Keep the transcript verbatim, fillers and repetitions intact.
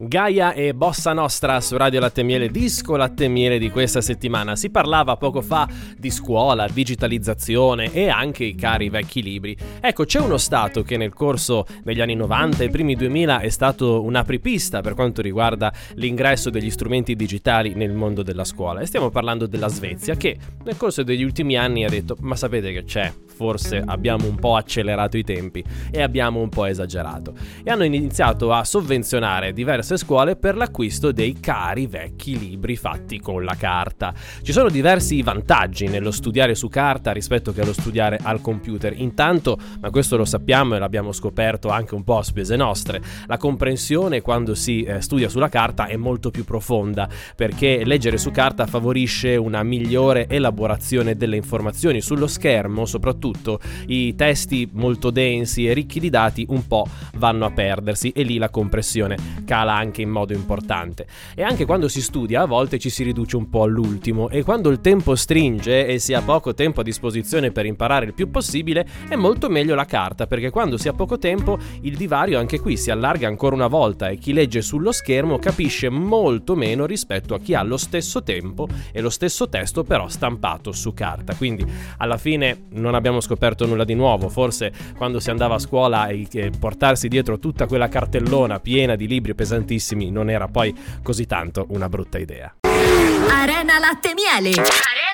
Gaia e Bossa Nostra su Radio Latte e Miele, disco Latte e Miele di questa settimana. Si parlava poco fa di scuola, digitalizzazione e anche i cari vecchi libri. Ecco, c'è uno stato che nel corso degli anni novanta e primi duemila è stato un'apripista per quanto riguarda l'ingresso degli strumenti digitali nel mondo della scuola, e stiamo parlando della Svezia, che nel corso degli ultimi anni ha detto: ma sapete che c'è? Forse abbiamo un po' accelerato i tempi e abbiamo un po' esagerato, e hanno iniziato a sovvenzionare diverse scuole per l'acquisto dei cari vecchi libri fatti con la carta. Ci sono diversi vantaggi nello studiare su carta rispetto che allo studiare al computer. Intanto, ma questo lo sappiamo e l'abbiamo scoperto anche un po' a spese nostre, la comprensione quando si eh, studia sulla carta è molto più profonda, perché leggere su carta favorisce una migliore elaborazione delle informazioni. Sullo schermo, soprattutto, i testi molto densi e ricchi di dati un po' vanno a perdersi, e lì la compressione cala anche in modo importante. E anche quando si studia a volte ci si riduce un po' all'ultimo, e quando il tempo stringe e si ha poco tempo a disposizione per imparare il più possibile, è molto meglio la carta, perché quando si ha poco tempo il divario anche qui si allarga ancora una volta, e chi legge sullo schermo capisce molto meno rispetto a chi ha lo stesso tempo e lo stesso testo però stampato su carta. Quindi alla fine non abbiamo scoperto nulla di nuovo. Forse quando si andava a scuola e portarsi dietro tutta quella cartellona piena di libri pesantissimi non era poi così tanto una brutta idea. Arena Latte e Miele. Arena